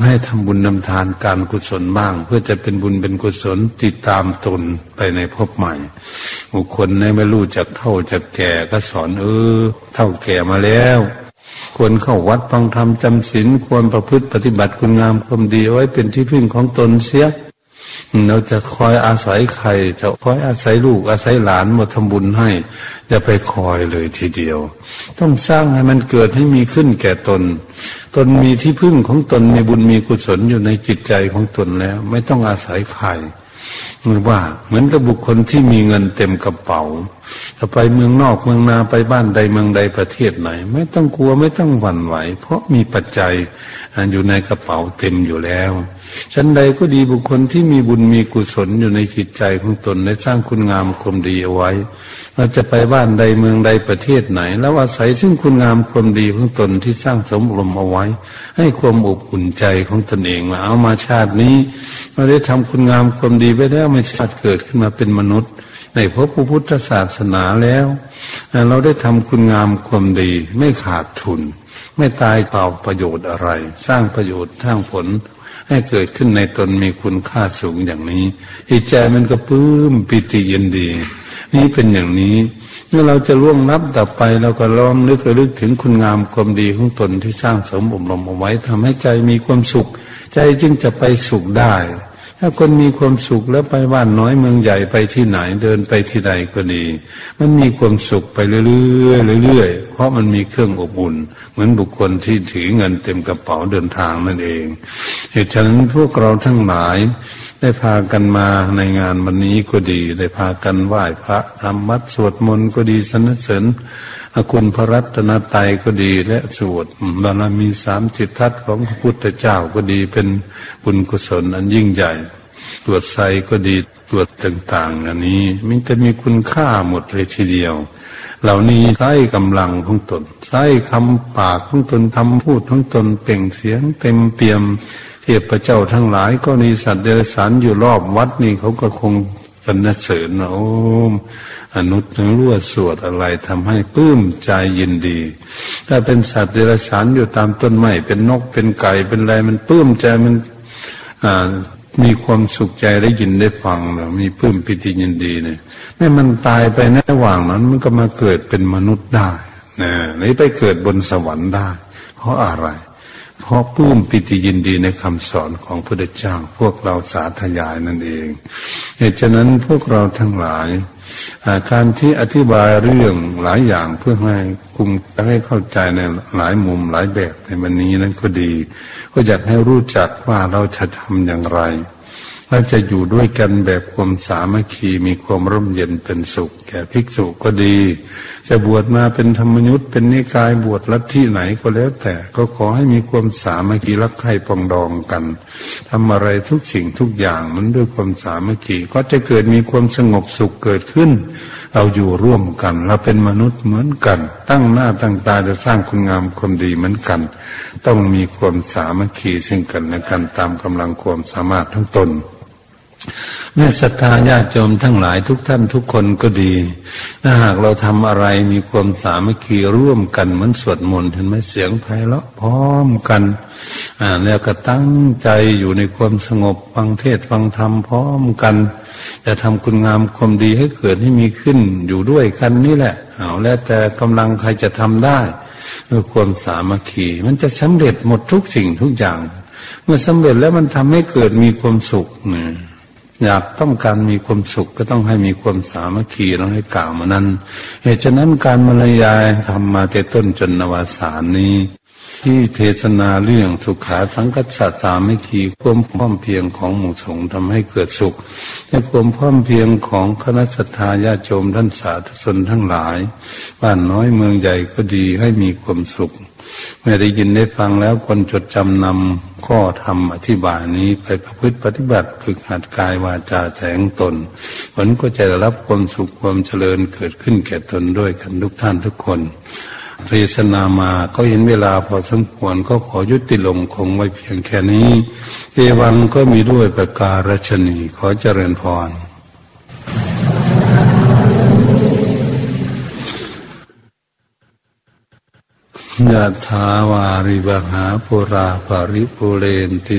ให้ทำบุญนำทานการกุศลบ้างเพื่อจะเป็นบุญเป็นกุศลติดตามตนไปในภพใหม่บุคคลในไม่รู้จักเฒ่าจักแก่ก็สอนเฒ่าแก่มาแล้วควรเข้าวัดฟังธรรมจำศีลควรประพฤติปฏิบัติคุณงามความดีไว้เป็นที่พึ่งของตนเสียเราจะคอยอาศัยใครจะคอยอาศัยลูกอาศัยหลานมาทำบุญให้อย่าไปคอยเลยทีเดียวต้องสร้างให้มันเกิดให้มีขึ้นแก่ตนมีที่พึ่งของตนมีบุญมีกุศลอยู่ในจิตใจของตนแล้วไม่ต้องอาศัยใครว่าเหมือนกับบุคคลที่มีเงินเต็มกระเป๋าถ้าไปเมืองนอกเมืองนาไปบ้านใดเมืองใดประเทศไหนไม่ต้องกลัวไม่ต้องหวั่นไหวเพราะมีปัจจัยอยู่ในกระเป๋าเต็มอยู่แล้วชั้นใดก็ดีบุคคลที่มีบุญมีกุศลอยู่ในจิตใจของตนได้สร้างคุณงามความดีเอาไว้เราจะไปบ้านใดเมืองใดประเทศไหนแล้วอาศัยซึ่งคุณงามความดีของตนที่สร้างสมรมเอาไว้ให้ความอบอุ่นใจของตนเองมาเอามาชาตินี้เราได้ทำคุณงามความดีไปแล้วไม่ชาติเกิดขึ้นมาเป็นมนุษย์ในพระพุทธศาสนาแล้วเราได้ทำคุณงามความดีไม่ขาดทุนไม่ตายเปล่าประโยชน์อะไรสร้างประโยชน์สร้างผลให้เกิดขึ้นในตนมีคุณค่าสูงอย่างนี้จิตใจมันก็ปลื้มปิติยินดีนี่เป็นอย่างนี้เมื่อเราจะล่วงลับต่อไปเราก็ล้อมนึกระลึกถึงคุณงามความดีของตนที่สร้างสมอบรมเอาไว้ทำให้ใจมีความสุขใจจึงจะไปสุขได้ถ้าคนมีความสุขแล้วไปบ้านน้อยเมืองใหญ่ไปที่ไหนเดินไปที่ใดก็ดีมันมีความสุขไปเรื่อยๆเรื่อยๆเพราะมันมีเครื่องอบอุ่นเหมือนบุคคลที่ถือเงินเต็มกระเป๋าเดินทางนั่นเองเหตุฉะนั้นพวกเราทั้งหลายได้พากันมาในงานวันนี้ก็ดีได้พากันไหว้พระทำวัดสวดมนต์ก็ดีสรรเสริญคุณพระรัตนตรัยก็ดีและสวดบารมี30 ทัศของพระพุทธเจ้าก็ดีเป็นบุญกุศลอันยิ่งใหญ่ตรวจไซก็ดีตรวจต่างๆอันนี้มันจะมีคุณค่าหมดเลยทีเดียวเหล่านี้ใช้กำลังของตนใช้คำปากของตนคำพูดของตนเปล่งเสียงเต็มเปี่ยมเทพเจ้าทั้งหลายก็มีสัตว์เดรัจฉานอยู่รอบวัดนี่เขาก็คงสรรเสริญโอ้อนุตถึงรั่วสวดอะไรทำให้ปลื้มใจยินดีถ้าเป็นสัตว์เดรัจฉานอยู่ตามต้นไม้เป็นนกเป็นไก่เป็นอะไรมันปลื้มใจมันมีความสุขใจได้ยินได้ฟังแล้วมีปลื้มปิติยินดีเนี่ยแม้มันตายไปในระหว่างนั้นมันก็มาเกิดเป็นมนุษย์ได้นะหรือไปเกิดบนสวรรค์ได้เพราะอะไรเพราะปลื้มปิติยินดีในคำสอนของพระพุทธเจ้าพวกเราสาธยายนั่นเองเหตุฉะนั้นพวกเราทั้งหลายการที่อธิบายเรื่องหลายอย่างเพื่อให้คุมให้เข้าใจในหลายมุมหลายแบบในวันนี้นั้นก็ดีก็อยากให้รู้จักว่าเราจะทำอย่างไรเราจะอยู่ด้วยกันแบบความสามัคคีมีความร่มเย็นเป็นสุขแก่ภิกษุก็ดีจะบวชมาเป็นธรรมยุทธ์เป็นนิกายบวชลัทธิไหนก็แล้วแต่ก็ขอให้มีความสามัคคีรักใคร่ปรองดองกันทำอะไรทุกสิ่งทุกอย่างมันด้วยความสามัคคีก็จะเกิดมีความสงบสุขเกิดขึ้นเราอยู่ร่วมกันเราเป็นมนุษย์เหมือนกันตั้งหน้าตั้งตาจะสร้างคุณงามความดีเหมือนกันต้องมีความสามัคคีซึ่งกันและกันตามกำลังความสามารถทั้งตนแม่ศรัทธาญาติโยมทั้งหลายทุกท่านทุกคนก็ดีถ้าหากเราทำอะไรมีความสามัคคีร่วมกันเหมือนสวดมนต์เห็นไหมเสียงไพเราะพร้อมกันแล้วก็ตั้งใจอยู่ในความสงบฟังเทศน์ฟังธรรมพร้อมกันจะทำคุณงามความดีให้เกิดให้มีขึ้นอยู่ด้วยกันนี่แหละแล้วแต่กำลังใครจะทำได้ด้วยความสามัคคีมันจะสำเร็จหมดทุกสิ่งทุกอย่างเมื่อสำเร็จแล้วมันทำให้เกิดมีความสุขอยากต้องการมีความสุขก็ต้องให้มีความสามัคคีต้องให้กล่าวมานั้นเหตุฉะนั้นการบรรยายทำมาแต่ต้นจนอวสานนี้ที่เทศนาเรื่องสุขาสังคัสสะสามัคคีความพร้อมเพรียงของหมู่สงฆ์ทำให้เกิดสุขในความพร้อมเพรียงของคณะศรัทธาญาติโยมท่านสาธุชนทั้งหลายบ้านน้อยเมืองใหญ่ก็ดีให้มีความสุขเมื่อได้ยินได้ฟังแล้วควรจดจำนำข้อธรรมอธิบายนี้ไปประพฤติปฏิบัติฝึกหัดกายวาจาใจของตนผลก็จะได้รับความสุขความเจริญเกิดขึ้นแก่ตนด้วยกันทุกท่านทุกคนเทศนามาก็เห็นเวลาพอสมควรก็ขอยุติลงคงไว้เพียงแค่นี้เอวังก็มีด้วยประการฉนี้ขอเจริญพรยะถาวาริวหาปุราภริปุเรนติ